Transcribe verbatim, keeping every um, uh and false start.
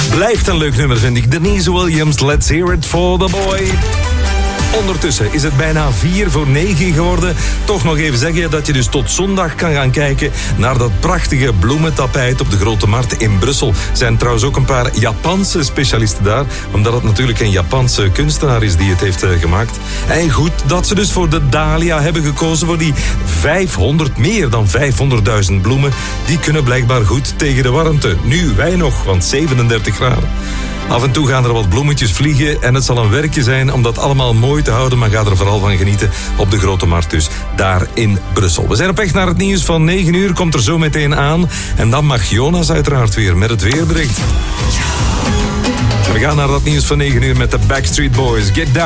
Blijft een leuk nummer, vind ik. Denise Williams, Let's Hear It for the Boy. Ondertussen is het bijna vier voor negen geworden. Toch nog even zeggen dat je dus tot zondag kan gaan kijken naar dat prachtige bloementapijt op de Grote Markt in Brussel. Er zijn trouwens ook een paar Japanse specialisten daar, omdat het natuurlijk een Japanse kunstenaar is die het heeft uh, gemaakt. En goed dat ze dus voor de dahlia hebben gekozen, voor die vijfhonderd, meer dan vijfhonderdduizend bloemen. Die kunnen blijkbaar goed tegen de warmte. Nu, wij nog, want zevenendertig graden. Af en toe gaan er wat bloemetjes vliegen en het zal een werkje zijn om dat allemaal mooi te houden, maar ga er vooral van genieten op de Grote Markt dus, daar in Brussel. We zijn op weg naar het nieuws van negen uur, komt er zo meteen aan. En dan mag Jonas uiteraard weer met het weerbericht. We gaan naar dat nieuws van negen uur met de Backstreet Boys. Get Down.